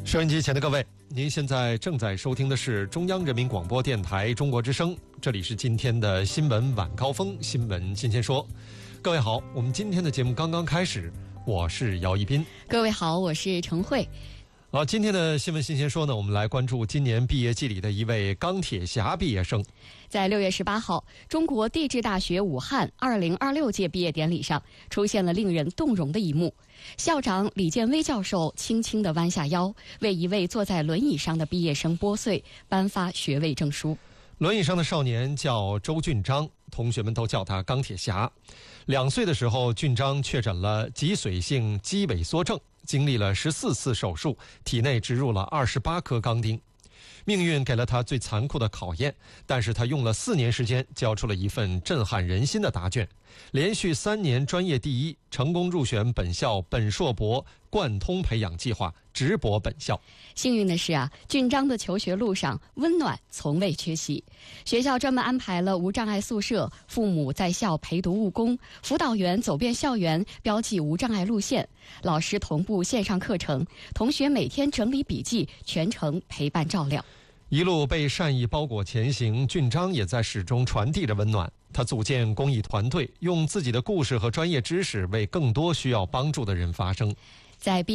收音机前的各位，您现在正在收听的是中央人民广播电台中国之声，这里是今天的新闻晚高峰，新闻今天说。各位好，我们今天的节目刚刚开始，我是姚一斌。 各位好，我是程慧。 好，今天的新闻新鲜说呢，我们来关注今年毕业季里的一位钢铁侠毕业生。 在6月18号，中国地质大学武汉2026届毕业典礼上，出现了令人动容的一幕。校长李建威教授轻轻地弯下腰，为一位坐在轮椅上的毕业生拨穗，颁发学位证书。 轮椅上的少年叫周俊章，同学们都叫他钢铁侠。2岁的时候，俊章确诊了脊髓性肌萎缩症，经历了14次手术，体内植入了28颗钢钉。命运给了他最残酷的考验，但是他用了4年时间交出了一份震撼人心的答卷，连续3年专业第一，成功入选本校本硕博贯通培养计划，直博本校。 幸运的是俊章的求学路上温暖从未缺席，学校专门安排了无障碍宿舍，父母在校陪读务工，辅导员走遍校园标记无障碍路线，老师同步线上课程，同学每天整理笔记，全程陪伴照料。 一路被善意包裹前行，俊章也在始终传递着温暖。他组建公益团队，用自己的故事和专业知识为更多需要帮助的人发声。 在毕